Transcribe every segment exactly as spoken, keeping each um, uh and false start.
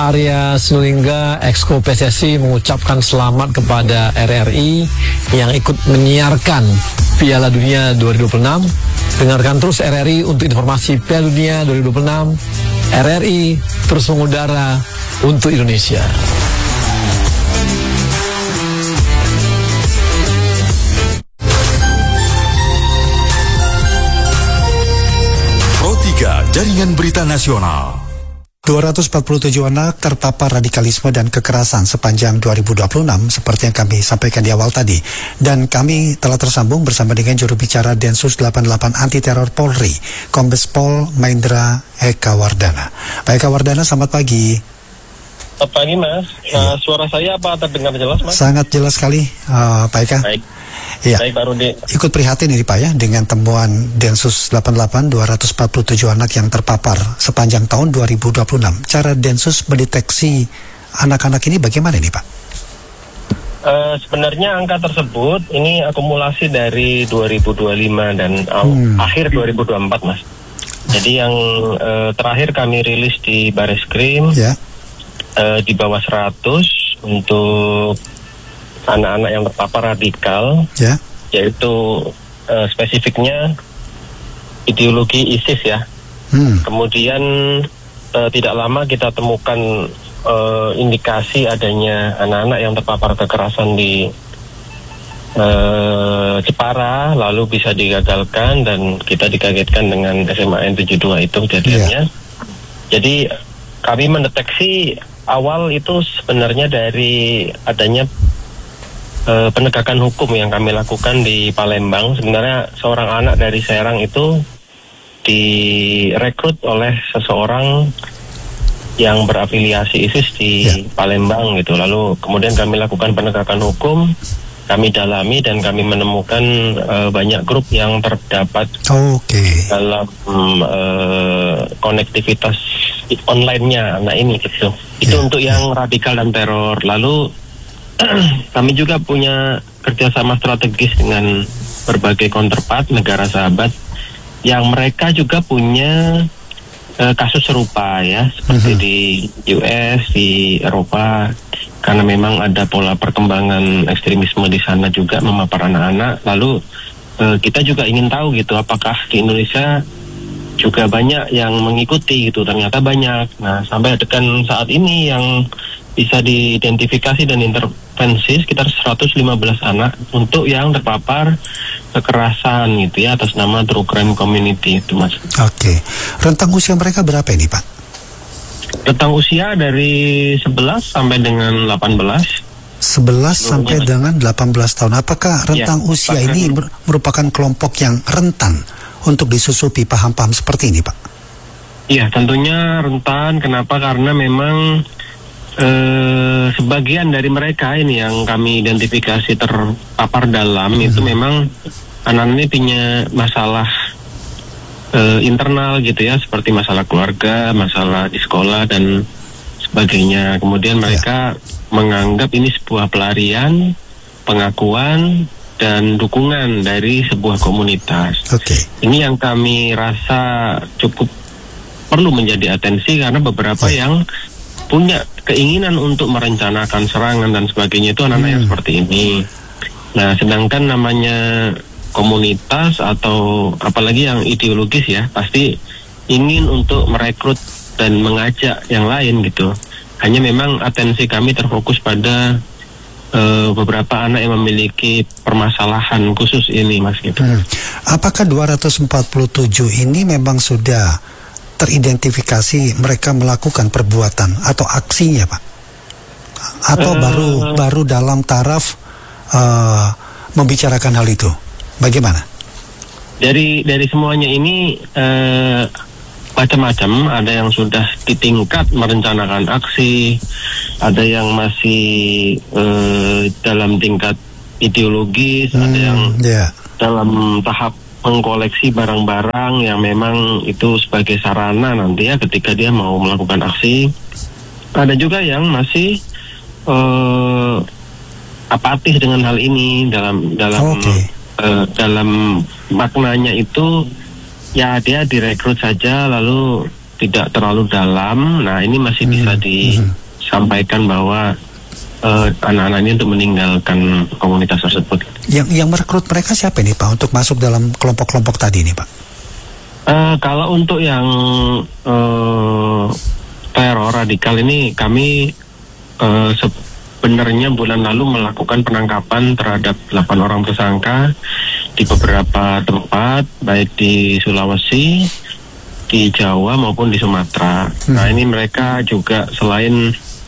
Arya Sinulinga, Exco P S S I, mengucapkan selamat kepada R R I yang ikut menyiarkan Piala Dunia dua ribu dua puluh enam. Dengarkan terus R R I untuk informasi Piala Dunia dua ribu dua puluh enam. R R I terus mengudara untuk Indonesia. Pro tiga Jaringan Berita Nasional. dua ratus empat puluh tujuh anak terpapar radikalisme dan kekerasan sepanjang dua ribu dua puluh enam seperti yang kami sampaikan di awal tadi. Dan kami telah tersambung bersama dengan juru bicara Densus delapan puluh delapan Anti Teror Polri, Kombes Pol Mahendra Eka Wardana. Pak Eka Wardana, selamat pagi. Selamat pagi, Mas. Uh, suara saya apa terdengar jelas, Mas? Sangat jelas sekali, uh, Pak Eka. Baik. Ya. Baik, Pak Rudi. Ikut prihatin ini Pak ya dengan temuan Densus delapan puluh delapan dua ratus empat puluh tujuh anak yang terpapar sepanjang tahun dua ribu dua puluh enam. Cara Densus mendeteksi anak-anak ini bagaimana nih Pak? Uh, sebenarnya angka tersebut ini akumulasi dari dua ribu dua puluh lima dan hmm. akhir dua ribu dua puluh empat, Mas. Jadi yang uh, terakhir kami rilis di Bareskrim ya. uh, di bawah seratus untuk anak-anak yang terpapar radikal, ya. Yaitu uh, spesifiknya ideologi ISIS ya. Hmm. Kemudian uh, tidak lama kita temukan uh, indikasi adanya anak-anak yang terpapar kekerasan di uh, Jepara, lalu bisa digagalkan dan kita dikagetkan dengan S M A N tujuh puluh dua itu kejadiannya. Yeah. Jadi kami mendeteksi awal itu sebenarnya dari adanya Uh, penegakan hukum yang kami lakukan di Palembang. Sebenarnya seorang anak dari Serang itu direkrut oleh seseorang yang berafiliasi ISIS di ya. Palembang gitu. Lalu kemudian kami lakukan penegakan hukum, kami dalami dan kami menemukan uh, banyak grup yang terdapat okay. dalam uh, konektivitas online-nya anak ini gitu. Itu ya. Untuk yang ya. radikal dan teror. Lalu kami juga punya kerjasama strategis dengan berbagai counterpart negara sahabat yang mereka juga punya uh, kasus serupa ya, seperti uh-huh. di U S, di Eropa, karena memang ada pola perkembangan ekstremisme di sana juga memapar anak-anak. Lalu uh, kita juga ingin tahu gitu, apakah di Indonesia juga banyak yang mengikuti gitu. Ternyata banyak. Nah, sampai dengan saat ini yang bisa diidentifikasi dan intervensi sekitar seratus lima belas anak untuk yang terpapar kekerasan gitu ya, atas nama True Crime Community itu, Mas. Oke. Okay. Rentang usia mereka berapa ini, Pak? Rentang usia dari sebelas sampai dengan delapan belas. sebelas sampai dengan delapan belas tahun. Apakah rentang ya, usia bahkan ini merupakan kelompok yang rentan untuk disusupi paham-paham seperti ini, Pak? Iya, tentunya rentan. Kenapa? Karena memang Eh, sebagian dari mereka ini yang kami identifikasi terpapar dalam hmm. itu memang anak-anak ini punya masalah eh, internal gitu ya, seperti masalah keluarga, masalah di sekolah dan sebagainya. Kemudian mereka ya. menganggap ini sebuah pelarian, pengakuan dan dukungan dari sebuah komunitas. Okay. Ini yang kami rasa cukup perlu menjadi atensi karena beberapa ya. yang punya keinginan untuk merencanakan serangan dan sebagainya itu anak-anak hmm. yang seperti ini. Nah, sedangkan namanya komunitas atau apalagi yang ideologis ya, pasti ingin untuk merekrut dan mengajak yang lain gitu. Hanya memang atensi kami terfokus pada uh, beberapa anak yang memiliki permasalahan khusus ini, Mas gitu. Hmm. Apakah dua ratus empat puluh tujuh ini memang sudah teridentifikasi mereka melakukan perbuatan atau aksinya, Pak? Atau uh, baru baru dalam taraf uh, membicarakan hal itu? Bagaimana? Dari dari semuanya ini uh, macam-macam. Ada yang sudah di tingkat merencanakan aksi, ada yang masih uh, dalam tingkat ideologis, hmm, ada yang yeah. dalam tahap mengkoleksi barang-barang yang memang itu sebagai sarana nanti ya ketika dia mau melakukan aksi. Ada juga yang masih uh, apatis dengan hal ini dalam dalam okay. uh, dalam maknanya itu ya dia direkrut saja lalu tidak terlalu dalam. Nah ini masih Hmm. bisa disampaikan bahwa uh, anak-anak ini untuk meninggalkan komunitas tersebut. Yang yang merekrut mereka siapa ini Pak untuk masuk dalam kelompok-kelompok tadi ini Pak? Uh, kalau untuk yang uh, teror radikal ini kami uh, sebenarnya bulan lalu melakukan penangkapan terhadap delapan orang tersangka di beberapa tempat, baik di Sulawesi, di Jawa maupun di Sumatera. Hmm. Nah ini mereka juga selain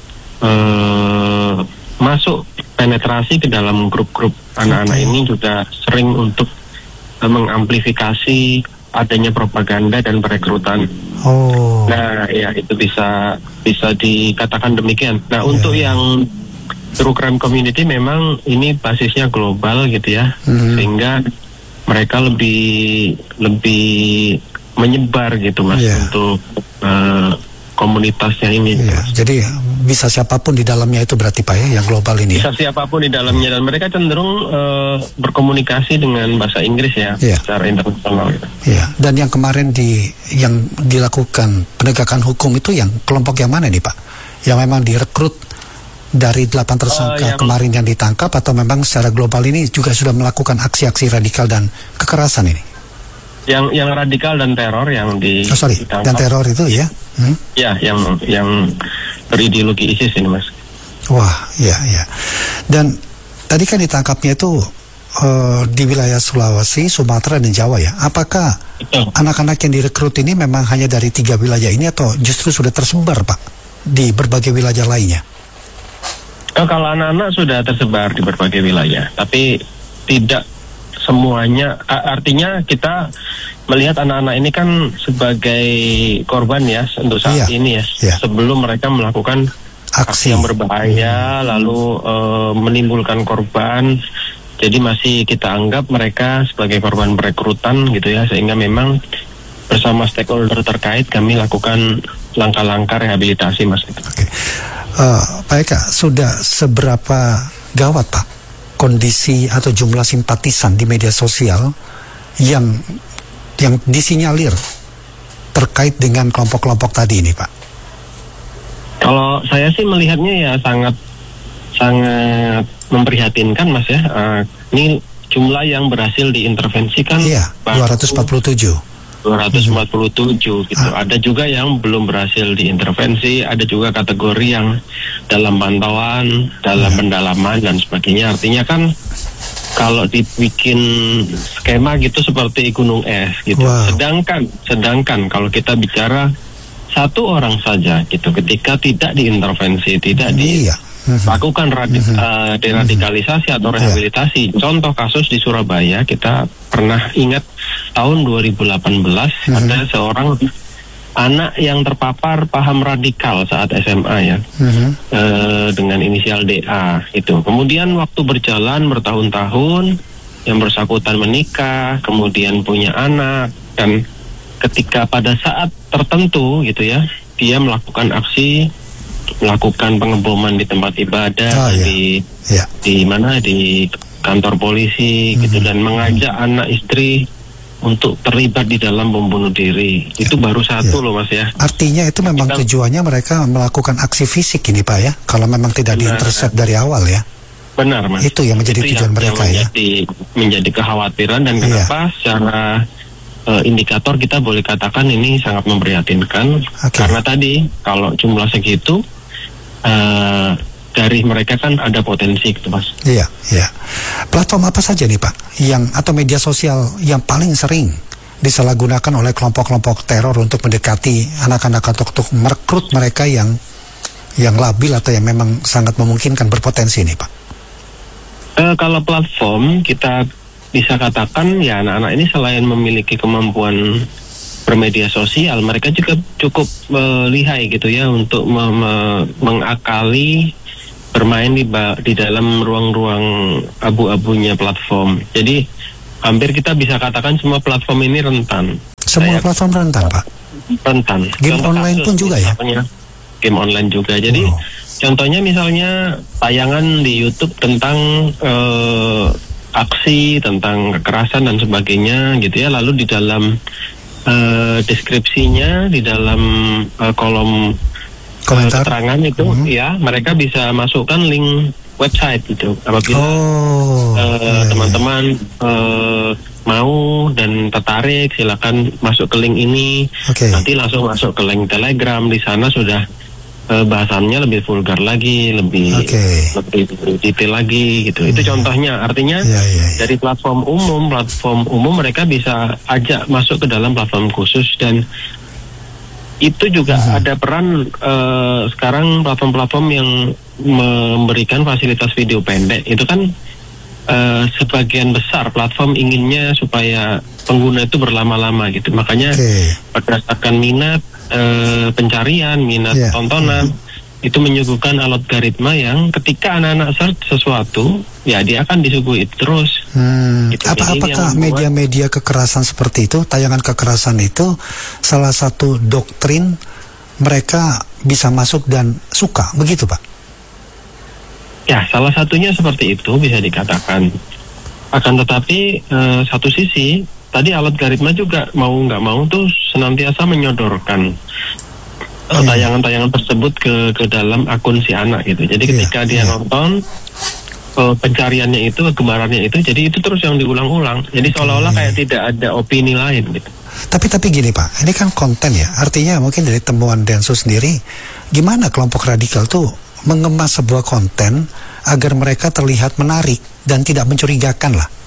uh, masuk penetrasi ke dalam grup-grup anak-anak ini juga sering untuk uh, mengamplifikasi adanya propaganda dan perekrutan. Oh. Nah ya itu bisa bisa dikatakan demikian. Nah yeah. Untuk yang True Crime Community memang ini basisnya global gitu ya, hmm. sehingga mereka lebih lebih menyebar gitu mas yeah. untuk uh, komunitasnya ini. Yeah. Jadi bisa siapapun di dalamnya itu berarti Pak ya, yang global ini. Bisa siapapun di dalamnya dan mereka cenderung uh, berkomunikasi dengan bahasa Inggris ya, yeah. secara internasional. Gitu. Ya. Yeah. Dan yang kemarin di yang dilakukan penegakan hukum itu yang kelompok yang mana nih Pak? Yang memang direkrut dari delapan tersangka uh, yang, kemarin yang ditangkap atau memang secara global ini juga sudah melakukan aksi-aksi radikal dan kekerasan ini? Yang yang radikal dan teror yang di oh, sorry. ditangkap. Dan teror itu ya? Hmm? Ya, yang yang berideologi ISIS ini mas. Wah, ya ya. Dan tadi kan ditangkapnya itu uh, di wilayah Sulawesi, Sumatera dan Jawa ya. Apakah Betul. anak-anak yang direkrut ini memang hanya dari tiga wilayah ini atau justru sudah tersebar Pak di berbagai wilayah lainnya? Oh, kalau anak-anak sudah tersebar di berbagai wilayah, tapi tidak semuanya. Artinya kita melihat anak-anak ini kan sebagai korban ya untuk saat yeah. ini ya, yeah. sebelum mereka melakukan aksi, aksi yang berbahaya, hmm. lalu uh, menimbulkan korban. Jadi masih kita anggap mereka sebagai korban perekrutan gitu ya, sehingga memang bersama stakeholder terkait kami lakukan langkah-langkah rehabilitasi mas. Okay. Uh, Pak Eka, sudah seberapa gawat Pak kondisi atau jumlah simpatisan di media sosial yang yang disinyalir terkait dengan kelompok-kelompok tadi ini Pak? Kalau saya sih melihatnya ya sangat sangat memprihatinkan mas ya. Uh, ini jumlah yang berhasil diintervensi kan iya, dua ratus empat puluh tujuh. dua ratus empat puluh tujuh gitu. Ah. Ada juga yang belum berhasil diintervensi, ada juga kategori yang dalam pantauan, dalam yeah. pendalaman dan sebagainya. Artinya kan kalau dibikin skema gitu seperti gunung es gitu. Wow. Sedangkan sedangkan kalau kita bicara satu orang saja gitu, ketika tidak diintervensi, tidak di yeah. lakukan radi- mm-hmm. uh, deradikalisasi atau rehabilitasi. Yeah. Contoh kasus di Surabaya kita pernah ingat tahun dua ribu delapan belas mm-hmm. ada seorang anak yang terpapar paham radikal saat S M A ya, mm-hmm. uh, dengan inisial D A itu. Kemudian waktu berjalan bertahun-tahun, yang bersangkutan menikah, kemudian punya anak, dan ketika pada saat tertentu gitu ya, dia melakukan aksi melakukan pengeboman di tempat ibadah, oh, iya. di yeah. di mana di kantor polisi mm-hmm. gitu, dan mengajak mm-hmm. anak istri untuk terlibat di dalam bom bunuh diri. Yeah. Itu baru satu yeah. loh mas ya. Artinya itu memang kita, tujuannya mereka melakukan aksi fisik ini Pak ya, kalau memang tidak diintercept dari awal ya. Benar mas. Itu yang menjadi itu tujuan yang, mereka yang menjadi, ya. Menjadi kekhawatiran dan kenapa yeah. secara uh, indikator kita boleh katakan ini sangat memprihatinkan okay. karena tadi kalau jumlah segitu Uh, dari mereka kan ada potensi gitu mas. Iya, iya. Platform apa saja nih Pak yang atau media sosial yang paling sering disalahgunakan oleh kelompok-kelompok teror untuk mendekati anak-anak atau untuk merekrut mereka yang yang labil atau yang memang sangat memungkinkan berpotensi nih Pak? Uh, kalau platform kita bisa katakan ya anak-anak ini selain memiliki kemampuan bermedia sosial, mereka juga cukup uh, lihai gitu ya untuk me- me- mengakali bermain di, ba- di dalam ruang-ruang abu-abunya platform. Jadi hampir kita bisa katakan semua platform ini rentan. Semua Saya, platform rentan Pak? Rentan. Game Contoh online pun juga ya? Game online juga. Jadi oh. contohnya misalnya tayangan di YouTube tentang uh, aksi, tentang kekerasan dan sebagainya gitu ya, lalu di dalam uh, deskripsinya di dalam uh, kolom komentar keterangan itu, hmm. ya mereka bisa masukkan link website gitu. Apabila oh, uh, iya, teman-teman uh, mau dan tertarik, silakan masuk ke link ini. Okay. Nanti langsung masuk ke link Telegram. Di sana sudah uh, bahasannya lebih vulgar lagi, lebih okay. lebih detail lagi gitu. Itu hmm. contohnya. Artinya yeah, yeah, yeah. dari platform umum, platform umum mereka bisa ajak masuk ke dalam platform khusus, dan itu juga hmm. ada peran uh, sekarang platform-platform yang memberikan fasilitas video pendek. Itu kan Uh, sebagian besar platform inginnya supaya pengguna itu berlama-lama gitu. Makanya okay. berdasarkan minat uh, pencarian, minat yeah. tontonan, yeah. itu menyuguhkan algoritma yang ketika anak-anak search sesuatu, ya dia akan disuguhi terus. Hmm. Gitu. Apa, apakah media-media kekerasan seperti itu, tayangan kekerasan itu salah satu doktrin mereka bisa masuk dan suka, begitu Pak? Ya, salah satunya seperti itu bisa dikatakan. Akan tetapi uh, satu sisi, tadi algoritma juga mau nggak mau tuh senantiasa menyodorkan oh, tayangan-tayangan tersebut ke ke dalam akun si anak gitu. Jadi ketika yeah, dia yeah. nonton uh, pencariannya itu, kegemarannya itu, jadi itu terus yang diulang-ulang. Jadi seolah-olah kayak tidak ada opini lain gitu. Tapi tapi gini Pak, ini kan konten ya. Artinya mungkin dari temuan Densus sendiri, gimana kelompok radikal tuh mengemas sebuah konten agar mereka terlihat menarik dan tidak mencurigakan lah.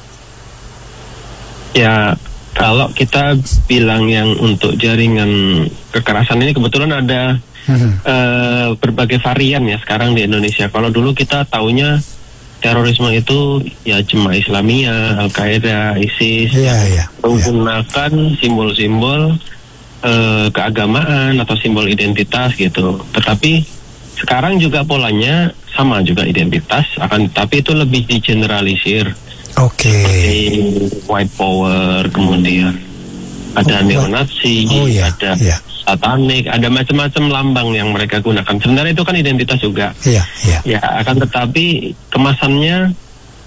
Ya, kalau kita bilang yang untuk jaringan kekerasan ini kebetulan ada hmm. uh, berbagai varian ya sekarang di Indonesia. Kalau dulu kita taunya terorisme itu ya Jemaah Islamiyah, Al-Qaeda, ISIS, ya, ya, menggunakan ya. simbol-simbol uh, keagamaan atau simbol identitas gitu. Tetapi sekarang juga polanya sama juga identitas, akan tapi itu lebih digeneralisir. Oke. Okay. White power, kemudian ada oh, neonazi, oh, iya, ada iya. satanik, ada macam-macam lambang yang mereka gunakan. Sebenarnya itu kan identitas juga. Iya, iya. Ya, akan tetapi kemasannya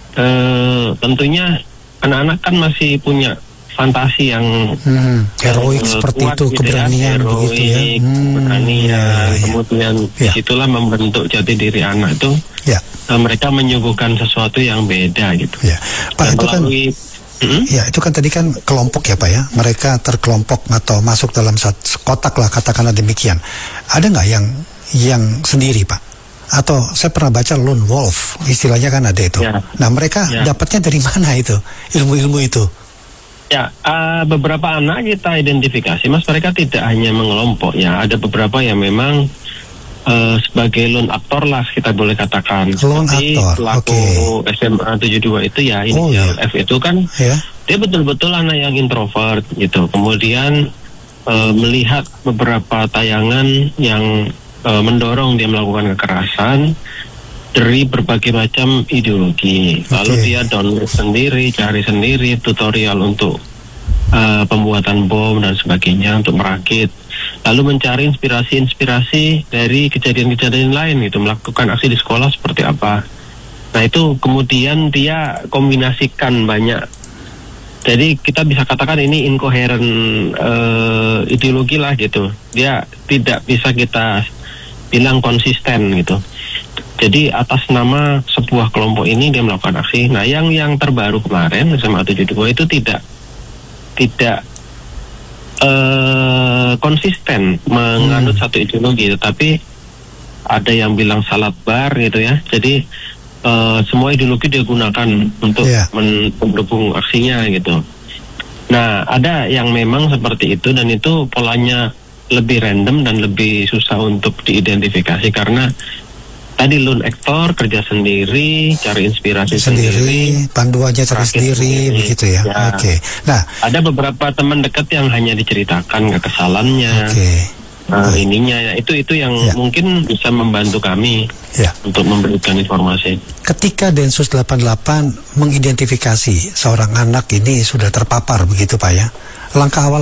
eh, tentunya anak-anak kan masih punya fantasi yang hmm, heroik uh, seperti itu, gitu keberanian ya, heroik, begitu ya. Hmm, keberanian, ya, ya. kemudian ya. disitulah membentuk jati diri anak itu. Ya. Uh, mereka menyuguhkan sesuatu yang beda gitu. Ya. Pak, dan itu melalui, kan, hmm? ya itu kan tadi kan kelompok ya Pak ya. Mereka terkelompok atau masuk dalam satu kotak lah katakanlah demikian. Ada nggak yang yang sendiri Pak? Atau saya pernah baca lone wolf, istilahnya kan ada itu. Ya. Nah mereka ya. dapatnya dari mana itu ilmu-ilmu itu? Ya, uh, beberapa anak kita identifikasi, Mas, mereka tidak hanya mengelompok ya, ada beberapa yang memang uh, sebagai lone aktor lah kita boleh katakan. Lone aktor, pelaku okay. S M A tujuh puluh dua itu ya, oh, inisial iya. F itu kan, yeah. dia betul-betul anak yang introvert gitu. Kemudian uh, melihat beberapa tayangan yang uh, mendorong dia melakukan kekerasan dari berbagai macam ideologi. Lalu okay. dia download sendiri, cari sendiri tutorial untuk uh, pembuatan bom dan sebagainya untuk merakit. Lalu mencari inspirasi-inspirasi dari kejadian-kejadian lain itu, melakukan aksi di sekolah seperti apa. Nah itu kemudian dia kombinasikan banyak. Jadi kita bisa katakan ini incoherent uh, ideologi lah gitu. Dia tidak bisa kita bilang konsisten gitu. Jadi atas nama sebuah kelompok ini dia melakukan aksi. Nah yang yang terbaru kemarin S M A tujuh puluh dua itu tidak tidak uh, konsisten menganut hmm. satu ideologi, tetapi ada yang bilang salat bar gitu ya. Jadi uh, semua ideologi dia gunakan untuk yeah. mendukung aksinya gitu. Nah ada yang memang seperti itu, dan itu polanya lebih random dan lebih susah untuk diidentifikasi karena tadi lone actor, kerja sendiri, cari inspirasi sendiri, sendiri panduannya cari sendiri, sendiri, begitu ya. ya. Oke. Okay. Nah, ada beberapa teman dekat yang hanya diceritakan kekesalannya, okay. uh, ininya, ya. itu itu yang ya. mungkin bisa membantu kami ya. untuk memberikan informasi. Ketika Densus delapan puluh delapan mengidentifikasi seorang anak ini sudah terpapar begitu Pak ya, langkah awal